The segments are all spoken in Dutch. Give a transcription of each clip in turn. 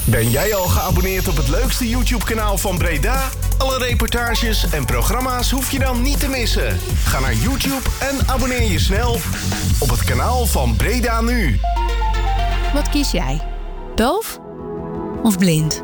Ben jij al geabonneerd op het leukste YouTube-kanaal van Breda? Alle reportages en programma's hoef je dan niet te missen. Ga naar YouTube en abonneer je snel op het kanaal van Breda Nu. Wat kies jij? Doof of blind?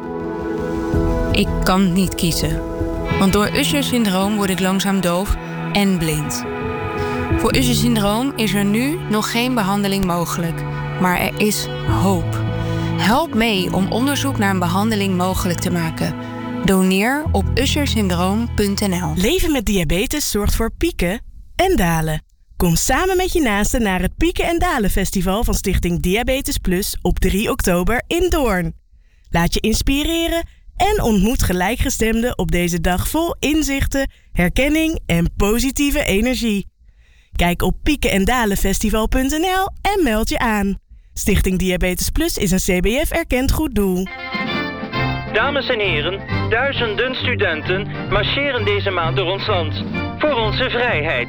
Ik kan niet kiezen. Want door Usher-syndroom word ik langzaam doof en blind. Voor Usher-syndroom is er nu nog geen behandeling mogelijk. Maar er is hoop. Help mee om onderzoek naar een behandeling mogelijk te maken. Doneer op ushersyndroom.nl. Leven met diabetes zorgt voor pieken en dalen. Kom samen met je naasten naar het Pieken en Dalen Festival van Stichting Diabetes Plus op 3 oktober in Doorn. Laat je inspireren en ontmoet gelijkgestemden op deze dag vol inzichten, herkenning en positieve energie. Kijk op piekenendalenfestival.nl en meld je aan. Stichting Diabetes Plus is een CBF-erkend goed doel. Dames en heren, duizenden studenten marcheren deze maand door ons land. Voor onze vrijheid.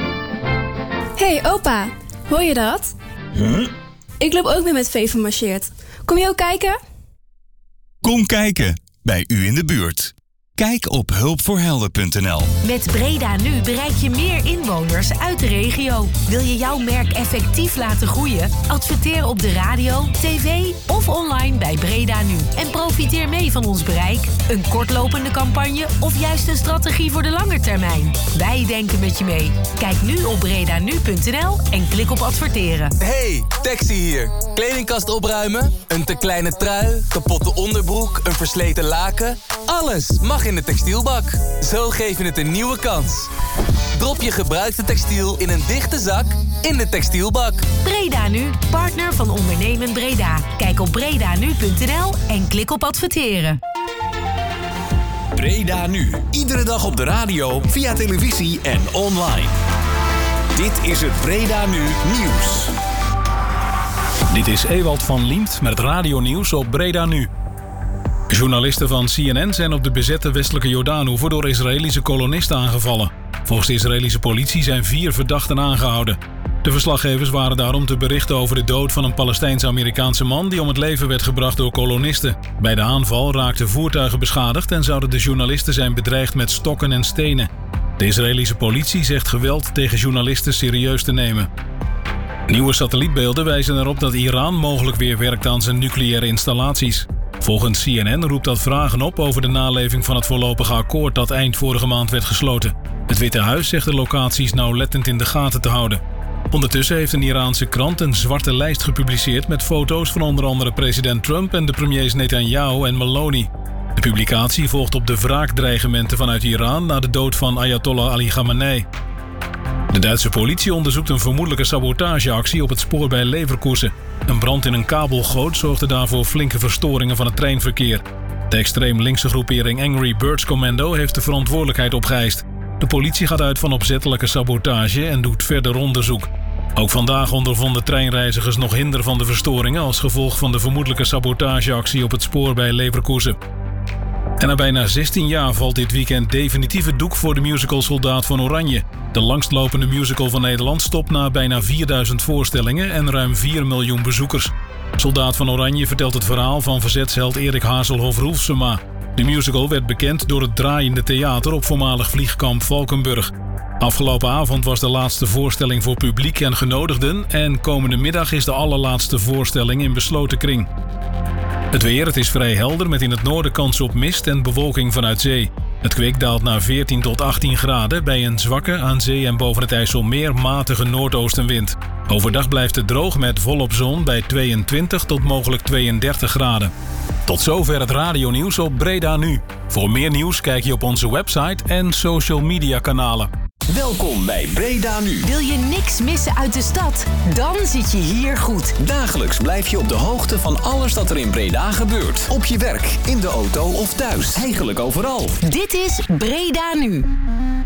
Hey opa, hoor je dat? Huh? Ik loop ook mee met Vee van Marcheert. Kom je ook kijken? Kom kijken, bij u in de buurt. Kijk op hulpvoorhelden.nl. Met Breda Nu bereik je meer inwoners uit de regio. Wil je jouw merk effectief laten groeien? Adverteer op de radio, tv of online bij Breda Nu. En profiteer mee van ons bereik, een kortlopende campagne of juist een strategie voor de lange termijn. Wij denken met je mee. Kijk nu op bredanu.nl en klik op adverteren. Hey, Taxi hier. Kledingkast opruimen? Een te kleine trui? Kapotte onderbroek? Een versleten laken? Alles mag in de textielbak. Zo geef je het een nieuwe kans. Drop je gebruikte textiel in een dichte zak in de textielbak. Breda Nu, partner van Ondernemen Breda. Kijk op bredanu.nl en klik op adverteren. Breda Nu. Iedere dag op de radio, via televisie en online. Dit is het Breda Nu nieuws. Dit is Ewald van Liemt met het radionieuws op Breda Nu. Journalisten van CNN zijn op de bezette westelijke Jordaanhoever door Israëlische kolonisten aangevallen. Volgens de Israëlische politie zijn 4 verdachten aangehouden. De verslaggevers waren daar om te berichten over de dood van een Palestijns-Amerikaanse man die om het leven werd gebracht door kolonisten. Bij de aanval raakten voertuigen beschadigd en zouden de journalisten zijn bedreigd met stokken en stenen. De Israëlische politie zegt geweld tegen journalisten serieus te nemen. Nieuwe satellietbeelden wijzen erop dat Iran mogelijk weer werkt aan zijn nucleaire installaties. Volgens CNN roept dat vragen op over de naleving van het voorlopige akkoord dat eind vorige maand werd gesloten. Het Witte Huis zegt de locaties nauwlettend in de gaten te houden. Ondertussen heeft een Iraanse krant een zwarte lijst gepubliceerd met foto's van onder andere president Trump en de premiers Netanyahu en Meloni. De publicatie volgt op de wraakdreigementen vanuit Iran na de dood van Ayatollah Ali Khamenei. De Duitse politie onderzoekt een vermoedelijke sabotageactie op het spoor bij Leverkusen. Een brand in een kabelgoot zorgde daarvoor flinke verstoringen van het treinverkeer. De extreem linkse groepering Angry Birds Commando heeft de verantwoordelijkheid opgeëist. De politie gaat uit van opzettelijke sabotage en doet verder onderzoek. Ook vandaag ondervonden treinreizigers nog hinder van de verstoringen als gevolg van de vermoedelijke sabotageactie op het spoor bij Leverkusen. En na bijna 16 jaar valt dit weekend definitief het doek voor de musical Soldaat van Oranje. De langstlopende musical van Nederland stopt na bijna 4000 voorstellingen en ruim 4 miljoen bezoekers. Soldaat van Oranje vertelt het verhaal van verzetsheld Erik Hazelhoff-Roelfsema. De musical werd bekend door het draaiende theater op voormalig vliegkamp Valkenburg. Afgelopen avond was de laatste voorstelling voor publiek en genodigden en komende middag is de allerlaatste voorstelling in besloten kring. Het weer, het is vrij helder met in het noorden kans op mist en bewolking vanuit zee. Het kwik daalt naar 14 tot 18 graden bij een zwakke aan zee en boven het IJsselmeer matige noordoostenwind. Overdag blijft het droog met volop zon bij 22 tot mogelijk 32 graden. Tot zover het radionieuws op Breda Nu. Voor meer nieuws kijk je op onze website en social media kanalen. Welkom bij Breda Nu. Wil je niks missen uit de stad? Dan zit je hier goed. Dagelijks blijf je op de hoogte van alles dat er in Breda gebeurt. Op je werk, in de auto of thuis. Eigenlijk overal. Dit is Breda Nu.